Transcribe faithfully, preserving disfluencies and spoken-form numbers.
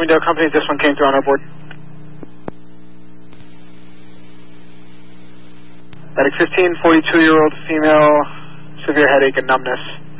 Bloomingdale Company, this one came through on our board. Medic fifteen, forty-two-year-old female, severe headache and numbness.